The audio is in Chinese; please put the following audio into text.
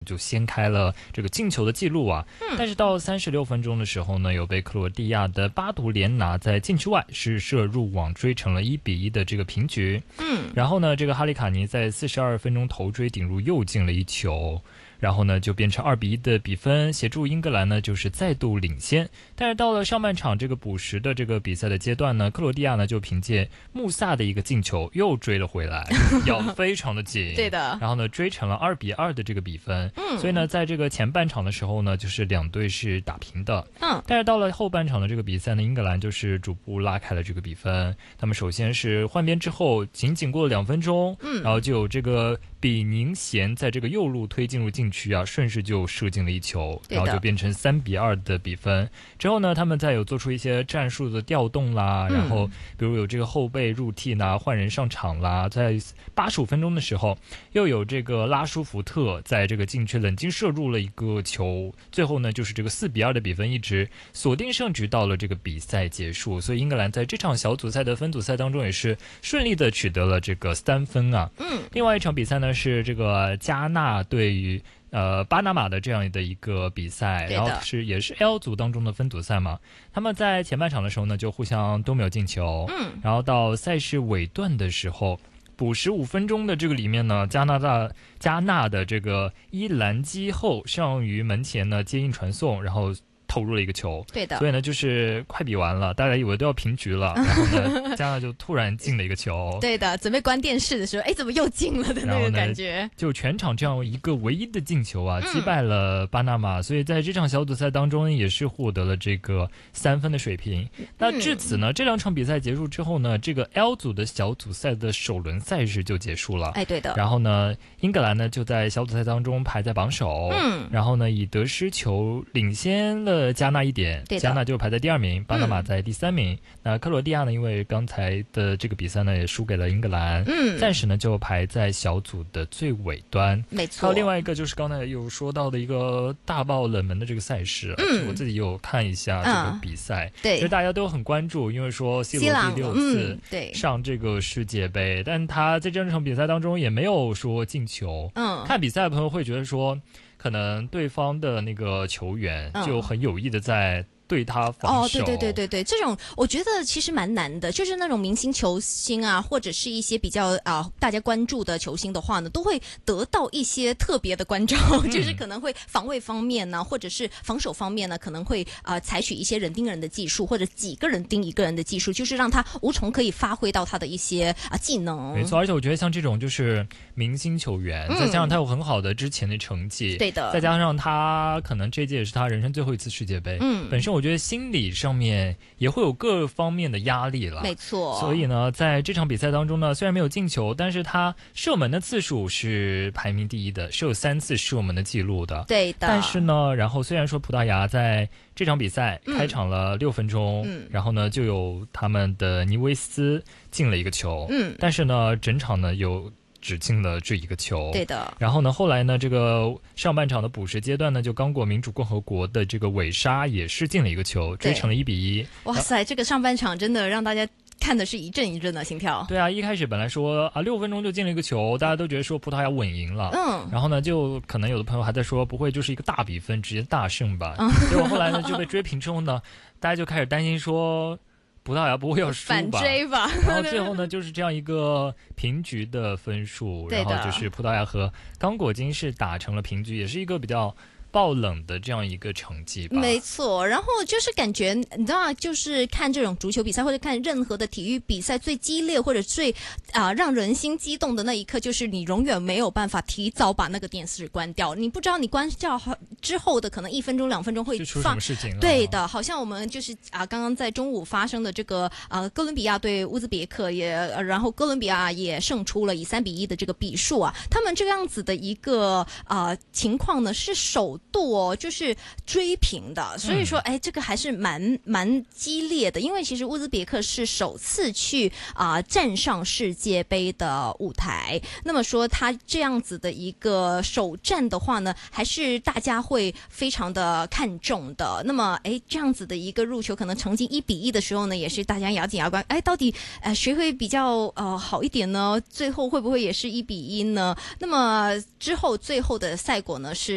就掀开了这个进球的记录啊。但是到36分钟的时候呢，有被克罗地亚的巴图连拿在禁区外是射入网，追成了1-1的这个平局。然后呢，这个哈里卡尼在42分钟头锥顶入又进了一球。然后呢，就变成2-1的比分，协助英格兰呢就是再度领先。但是到了上半场这个补时的这个比赛的阶段呢，克罗地亚呢就凭借穆萨的一个进球又追了回来，咬得非常的紧。 对的。 然后呢，追成了2-2的这个比分。所以呢，在这个前半场的时候呢，就是两队是打平的。但是到了后半场的这个比赛呢，英格兰就是逐步拉开了这个比分。他们首先是换边之后，仅仅过了2分钟，然后就有这个比宁贤在这个右路推进入禁区啊，顺势就射进了一球，然后就变成3-2的比分。之后呢，他们再有做出一些战术的调动啦，然后比如有这个后备入替啦，换人上场啦，在85分钟的时候，又有这个拉舒福特在这个禁区冷静射入了一个球，最后呢就是这个4-2的比分，一直锁定胜局到了这个比赛结束。所以英格兰在这场小组赛的分组赛当中也是顺利的取得了这个3分啊。另外一场比赛呢是这个加纳对于巴拿马的这样的一个比赛，然后也是 L 组当中的分组赛嘛。他们在前半场的时候呢就互相都没有进球，然后到赛事尾段的时候，补15分钟的这个里面呢，加纳的这个伊兰基后上于门前呢接应传送，然后投入了一个球。 对的。 所以呢就是快比完了，大家以为都要平局了，然后呢加纳就突然进了一个球。 对的，准备关电视的时候，哎，怎么又进了的那个感觉。 就全场这样一个唯一的进球啊，击败了巴拿马，所以在这场小组赛当中也是获得了这个3分的水平。那至此呢，这2场比赛结束之后呢，这个 L 组的小组赛的首轮赛事就结束了。 哎，对的。 然后呢，英格兰呢就在小组赛当中排在榜首，然后呢以得失球领先了加纳1点，加纳就排在第2名，巴拿马在第3名。那克罗地亚呢，因为刚才的这个比赛呢也输给了英格兰，暂时呢就排在小组的最尾端。 没错。 还有另外一个就是刚才有说到的一个大爆冷门的这个赛事，我自己有看一下这个比赛， 对， 其实大家都很关注，因为说 C 罗第6次上这个世界杯，但他在这场比赛当中也没有说进球。看比赛的朋友会觉得说，可能对方的那个球员就很有意的在对他防守。 对，这种我觉得其实蛮难的，就是那种明星球星啊，或者是一些比较大家关注的球星的话呢，都会得到一些特别的关照，就是可能会防卫方面呢，或者是防守方面呢，可能会采取一些人盯人的技术，或者几个人盯一个人的技术，就是让他无从可以发挥到他的一些技能。 没错，而且我觉得像这种就是明星球员，再加上他有很好的之前的成绩， 对的， 再加上他可能这届也是他人生最后一次世界杯，本身我觉得心理上面也会有各方面的压力了。 没错。 所以呢，在这场比赛当中呢，虽然没有进球，但是他射门的次数是排名第1的，是有3次射门的记录的。 对的。 但是呢，然后虽然说葡萄牙在这场比赛开场了6分钟，然后呢就有他们的尼维斯进了一个球，但是呢整场呢只进了这一个球。 对的。 然后呢，后来呢，这个上半场的补时阶段呢，就刚果民主共和国的这个韦沙也是进了一个球，追成了1-1。 哇塞，这个上半场真的让大家看的是一阵一阵的心跳。 对啊，一开始本来说6分钟就进了一个球，大家都觉得说葡萄牙稳赢了。然后呢，就可能有的朋友还在说，不会就是一个大比分直接大胜吧？结果后来呢就被追平之后呢，大家就开始担心说，葡萄牙不会要输吧？ 反追吧。 然后最后呢，就是这样一个平局的分数，然后就是葡萄牙和刚果金是打成了平局，也是一个比较爆冷的这样一个成绩吧。 没错，然后就是感觉你知道，就是看这种足球比赛或者看任何的体育比赛，最激烈或者最让人心激动的那一刻，就是你永远没有办法提早把那个电视关掉。你不知道你关掉之后的可能1分钟2分钟会出什么事情了。 对的，好像我们就是刚刚在中午发生的这个哥伦比亚对乌兹别克然后哥伦比亚也胜出了，以3-1的这个比数啊，他们这样子的一个情况呢是首度就是追平的，所以说这个还是蛮激烈的，因为其实乌兹别克是首次去站上世界杯的舞台，那么说他这样子的一个首战的话呢，还是大家会非常的看重的。那么这样子的一个入球，可能曾经1-1的时候呢，也是大家咬紧牙关，到底谁会比较好一点呢？最后会不会也是1-1呢？那么之后最后的赛果呢是